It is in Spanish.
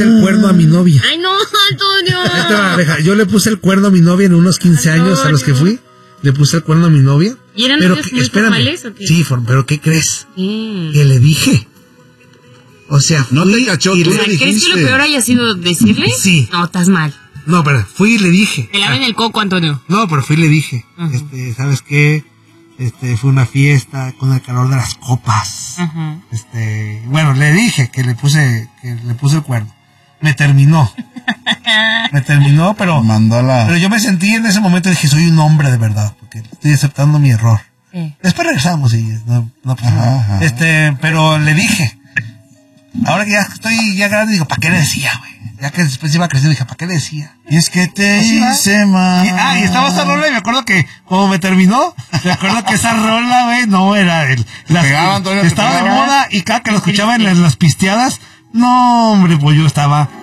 puse el cuerno a mi novia. Ay, no, Antonio. Ahí te va, deja. Yo le puse el cuerno a mi novia en unos 15 años a los que fui. Le puse el cuerno a mi novia. ¿Y eran pero novios muy formales o qué? Sí, pero ¿qué crees? Que le dije. O sea, no te cachó, tú le dijiste. ¿Crees que lo peor haya sido decirle? Sí. No, estás mal. No, pero fui y le dije. Te laven el coco, Antonio. No, pero fui y le dije. ¿Sabes qué? Fue una fiesta con el calor de las copas. Bueno, le dije que le puse el cuerno. Me terminó, pero pero yo me sentí en ese momento, dije, soy un hombre de verdad, porque estoy aceptando mi error. Sí. Después regresamos y no pasa nada. Pero le dije, ahora que ya estoy ya grande, digo, ¿para qué le decía, güey? Ya que después iba creciendo, dije, ¿para qué le decía? Y es que te hice mal. Y estaba esa rola y me acuerdo que, como me terminó, me acuerdo que esa rola, güey, no era estaba de moda y cada que lo escuchaba en las pisteadas, no, hombre, pues yo estaba